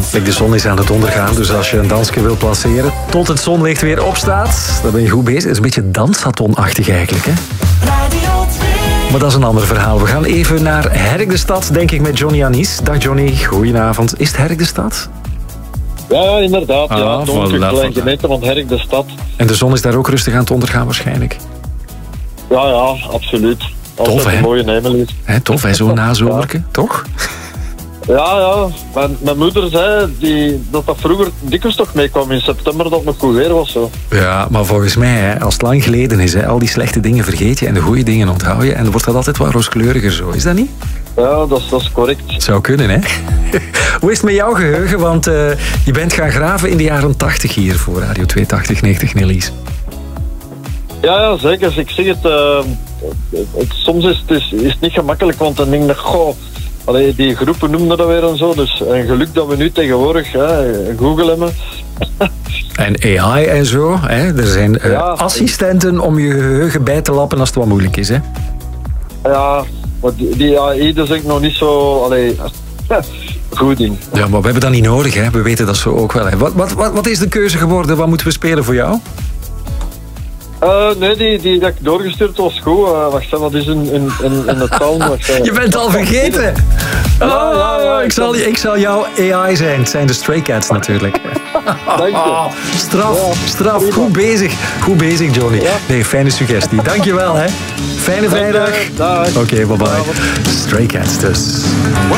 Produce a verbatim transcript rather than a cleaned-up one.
Kijk, de zon is aan het ondergaan, dus als je een dansje wil placeren tot het zonlicht weer opstaat, dan ben je goed bezig. Het is een beetje danssatonachtig eigenlijk, hè? Maar dat is een ander verhaal. We gaan even naar Herk de Stad, denk ik, met Johnny Anis. Dag Johnny, goedenavond. Is het Herk de Stad? Ja, inderdaad. Ah, ja, donker, voilà, klein voilà. gemeente van Herk de Stad. En de zon is daar ook rustig aan het ondergaan waarschijnlijk. Ja, ja, absoluut. Als Tof, het hè? een mooie hemel is. Hè, tof, hè, zo'n nazomerke, toch? Ja, ja. Mijn, mijn moeder zei die, dat dat vroeger dikwijls toch meekwam in september, dat het nog goed weer was. Zo. Ja, maar volgens mij, hè, als het lang geleden is, hè, al die slechte dingen vergeet je en de goede dingen onthoud je. En dan wordt dat altijd wat rooskleuriger zo. Is dat niet? Ja, dat, is- dat is correct. Zou kunnen, hè? Hoe is het met jouw geheugen? Want uh, je bent gaan graven in de jaren tachtig hier voor Radio tweehonderdtachtig negentig Nellies. Ja, ja, zeker. Ik zeg het, uh, het soms is het, is, is het niet gemakkelijk, want dan denk ik, goh, allee, die groepen noemden dat weer en zo. Dus een geluk dat we nu tegenwoordig hè, Google hebben. En A I en zo. Hè? Er zijn uh, Ja. assistenten om je geheugen bij te lappen als het wat moeilijk is, hè? Ja, maar die, die A I, dat is ik nog niet zo, allee, goed ding. Ja, maar we hebben dat niet nodig, hè? We weten dat zo ook wel. Hè? Wat, wat, wat, wat is de keuze geworden? Wat moeten we spelen voor jou? Uh, nee, die, die dat ik doorgestuurd was goed. Uh, wacht, wat is in, in, in, in het taal? Wacht, uh, Je bent al vergeten! Ja, ja, ja, ik, zal, ik zal jouw A I zijn. Het zijn de Stray Cats natuurlijk. Dank je. Straf, Ja, straf. prima. Goed bezig. Goed bezig, Johnny. Ja. Nee, fijne suggestie. Dankjewel, hè. Fijne vrijdag. Dag. Oké, bye bye. Stray Cats dus.